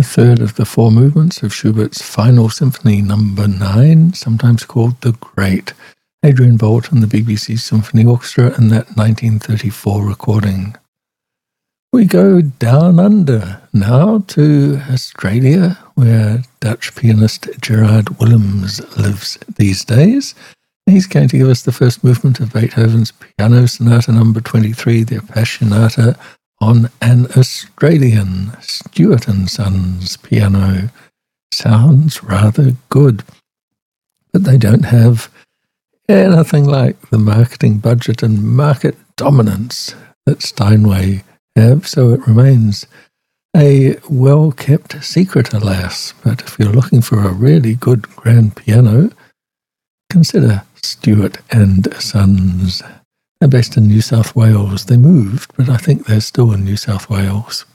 third of the four movements of Schubert's Final Symphony No. 9, sometimes called The Great. Adrian Boult and the BBC Symphony Orchestra in that 1934 recording. We go down under now to Australia, where Dutch pianist Gerard Willems lives these days. He's going to give us the first movement of Beethoven's Piano Sonata No. 23, the Appassionata, on an Australian Stewart & Sons piano. Sounds rather good, but they don't have anything like the marketing budget and market dominance that Steinway have, so it remains a well-kept secret, alas. But if you're looking for a really good grand piano, consider Stewart & Sons. They're based in New South Wales. They moved, but I think they're still in New South Wales.